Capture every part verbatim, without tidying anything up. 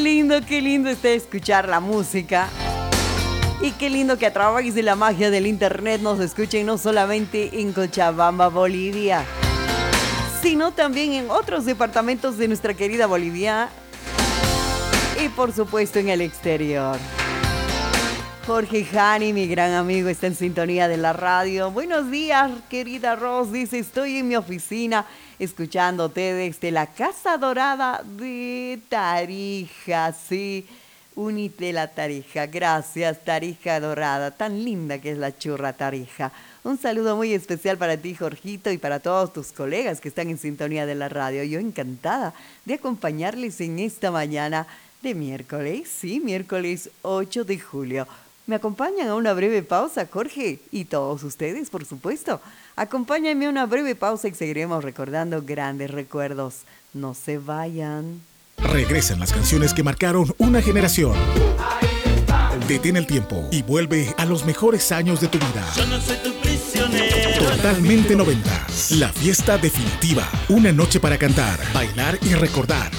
Lindo, qué lindo está escuchar la música. Y qué lindo que a través de la magia del internet nos escuchen no solamente en Cochabamba, Bolivia, sino también en otros departamentos de nuestra querida Bolivia y por supuesto en el exterior. Jorge Jani, mi gran amigo, está en sintonía de la radio. Buenos días, querida Ros. Dice, estoy en mi oficina escuchándote desde la Casa Dorada de Tarija. Sí, Unite la Tarija. Gracias, Tarija Dorada. Tan linda que es la churra Tarija. Un saludo muy especial para ti, Jorgito, y para todos tus colegas que están en sintonía de la radio. Yo encantada de acompañarles en esta mañana de miércoles. Sí, miércoles ocho de julio. ¿Me acompañan a una breve pausa, Jorge? Y todos ustedes, por supuesto. Acompáñenme a una breve pausa y seguiremos recordando grandes recuerdos. No se vayan. Regresan las canciones que marcaron una generación. Detén el tiempo y vuelve a los mejores años de tu vida. Yo no soy tu prisionero. Totalmente noventas. La fiesta definitiva. Una noche para cantar, bailar y recordar.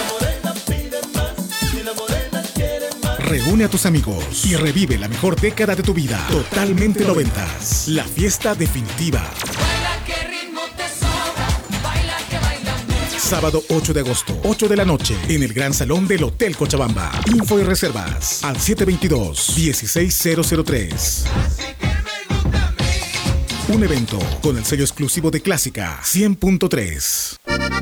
Reúne a tus amigos y revive la mejor década de tu vida. Totalmente noventas. La fiesta definitiva. Baila, qué ritmo te sobra. Baila, que baila mucho. Sábado ocho de agosto, ocho de la noche, en el Gran Salón del Hotel Cochabamba. Info y reservas al siete dos dos, uno seis cero cero tres. Un evento con el sello exclusivo de Clásica cien punto tres.